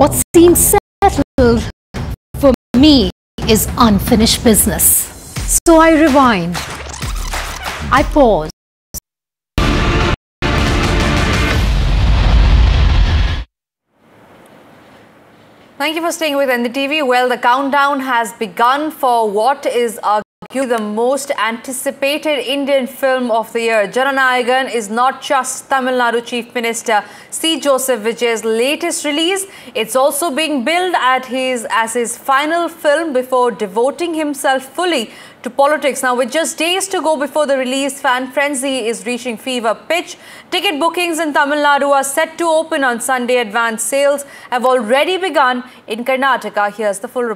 What seems settled for me is unfinished business. So I rewind. I pause. Thank you for staying with NDTV. Well, the countdown has begun for what is arguably the most anticipated Indian film of the year. Jananayagan is not just Tamil Nadu Chief Minister C. Joseph Vijay's latest release. It's also being billed as his final film before devoting himself fully to politics. Now, with just days to go before the release, fan frenzy is reaching fever pitch. Ticket bookings in Tamil Nadu are set to open on Sunday. Advance sales have already begun in Karnataka. Here's the full report.